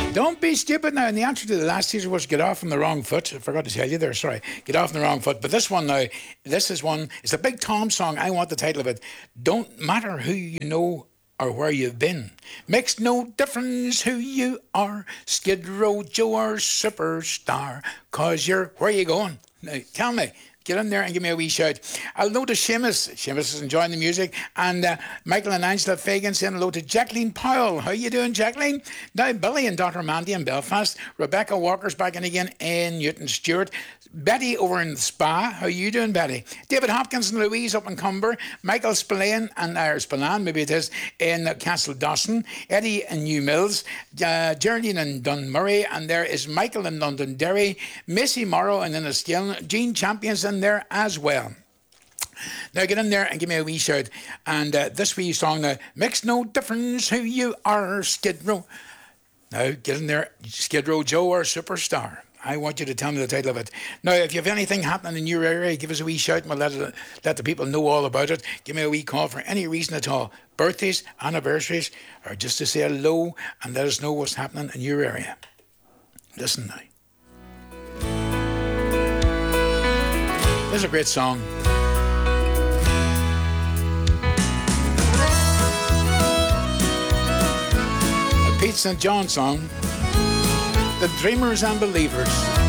Don't be stupid now. And the answer to the last teaser was get off on the wrong foot. I forgot to tell you there, sorry. Get off on the wrong foot. But this one now, this is one, it's a Big Tom song. I want the title of it. Don't matter who you know or where you've been. Makes no difference who you are. Skid Row Joe or Superstar. Cause you're, where you going? Now, tell me. Get in there and give me a wee shout. Hello to Seamus. Seamus is enjoying the music. And Michael and Angela Fagan saying hello to Jacqueline Powell. How you doing, Jacqueline? Now, Billy and Dr. Mandy in Belfast. Rebecca Walker's back in again in Newton Stewart. Betty over in the Spa. How you doing, Betty? David Hopkins and Louise up in Cumber. Michael Spillane and Spillane, maybe it is, in Castle Dawson. Eddie in New Mills. Geraldine in Dunmurray. And there is Michael in Londonderry. Missy Morrow and Enniskillen. Jean Champions in there as well. Now get in there and give me a wee shout. And this wee song now, makes no difference who you are, Skid Row. Now get in there, Skid Row Joe or Superstar. I want you to tell me the title of it. Now, if you have anything happening in your area, give us a wee shout and we'll let the people know all about it. Give me a wee call for any reason at all. Birthdays, anniversaries, or just to say hello and let us know what's happening in your area. Listen now. This is a great song. A Pete St. John song. The Dreamers and Believers.